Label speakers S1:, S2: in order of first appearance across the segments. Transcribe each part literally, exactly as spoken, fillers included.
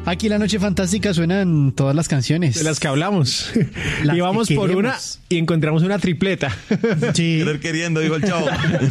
S1: Aquí la noche fantástica suenan todas las canciones.
S2: De las que hablamos.
S1: Las
S2: y vamos
S1: que
S2: por
S1: queremos.
S2: una y encontramos una tripleta.
S1: Sí.
S3: Querer queriendo, dijo el chavo.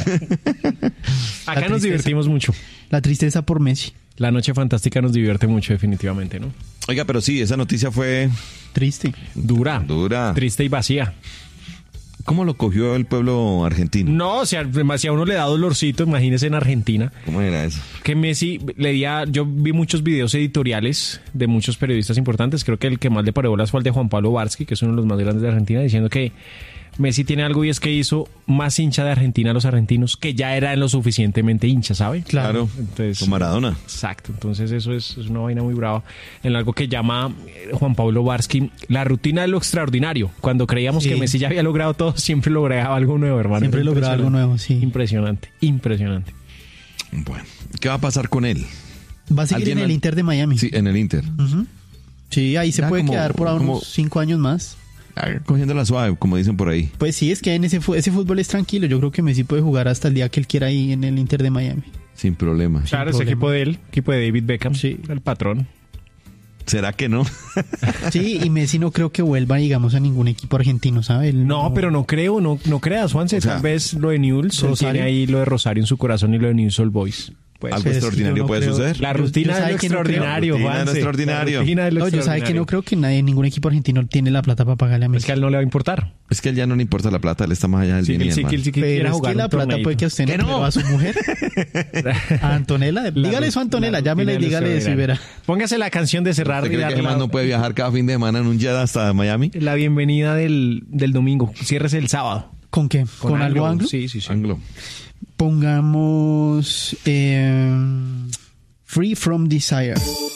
S2: Acá nos divertimos mucho.
S1: La tristeza por Messi.
S2: La noche fantástica nos divierte mucho, definitivamente, ¿no?
S3: Oiga, pero sí, esa noticia fue
S1: Triste.
S2: Dura.
S3: dura.
S2: Triste y vacía.
S3: ¿Cómo lo cogió el pueblo argentino?
S2: No, o sea, si a uno le da dolorcito, imagínese en Argentina.
S3: ¿Cómo era eso?
S2: Que Messi le di a- yo vi muchos videos editoriales de muchos periodistas importantes. Creo que el que más le paró bolas fue el de Juan Pablo Varsky, que es uno de los más grandes de Argentina, diciendo que Messi tiene algo y es que hizo más hincha de Argentina a los argentinos, que ya eran lo suficientemente hincha, ¿sabe?
S3: Claro,
S2: Entonces,
S3: con Maradona.
S2: Exacto, entonces eso es, es una vaina muy brava en algo que llama eh, Juan Pablo Varsky la rutina de lo extraordinario. Cuando creíamos
S1: Sí.
S2: que Messi ya había logrado todo, siempre lograba algo nuevo, hermano.
S1: Siempre lograba algo nuevo, sí.
S2: Impresionante, impresionante.
S3: Bueno, ¿qué va a pasar con él?
S1: Va a seguir
S3: ¿Alguien
S1: en el
S3: al-
S1: Inter de Miami.
S3: Sí, en el Inter.
S1: Ujú. Sí, ahí se
S3: Ya
S1: puede
S3: como-
S1: quedar por ahora
S3: como-
S1: unos cinco años más.
S3: Ah, cogiendo la suave, como dicen por ahí.
S1: Pues sí, es que en ese, fu- ese fútbol es tranquilo. Yo creo que Messi puede jugar hasta el día que él quiera ahí en el Inter de Miami.
S3: Sin problema.
S2: Claro, ese
S1: problema.
S2: equipo de él, equipo de David Beckham,
S1: Sí.
S2: el patrón.
S3: ¿Será que no?
S1: Sí, y Messi no creo que vuelva, digamos, a ningún equipo argentino, ¿sabe? Él
S2: No, pero no creo, no, no creas, Juanse.
S3: O sea,
S2: Tal vez lo de Newell's, él
S1: Rosario.
S2: tiene ahí lo de Rosario en su corazón y lo de Newell's Old Boys. Pues,
S3: Algo
S1: pero es que
S3: extraordinario
S1: yo no
S3: puede
S1: creo-
S3: suceder.
S2: la
S1: yo-
S2: rutina
S1: yo
S2: de
S1: sabe
S2: lo
S1: que no creo.
S2: extraordinario,
S3: Rutina de lo
S2: Juanse.
S3: extraordinario.
S2: La rutina de lo
S1: No, yo sabe que
S2: extraordinario.
S1: no creo que nadie, ningún equipo argentino tiene la plata para pagarle a
S2: Es
S1: Messi.
S2: que a él no le va a importar.
S3: Es que a él ya no le importa la plata, él está más allá del
S2: Sí, que
S3: bien y
S2: él sí,
S3: del
S2: que él
S3: mal.
S2: sí que
S1: Pero
S2: quiera
S1: es
S2: jugar
S1: que la
S2: un
S1: plata
S2: torneito.
S1: puede que a usted no,
S2: ¿Que no?
S1: pero a su mujer, a Antonella, dígale eso a Antonella, llámela y dígale eso y verá.
S2: Póngase la canción de cerrar
S3: ¿Usted
S2: y
S3: cree
S2: dar
S3: que además
S2: la,
S3: no puede viajar cada fin de semana en un jet hasta Miami?
S2: la bienvenida del, del domingo. Ciérrese el sábado.
S1: ¿Con qué? ¿Con, algo anglo?
S2: Sí, sí, sí.
S3: Anglo.
S1: Pongamos eh, Free From Desire.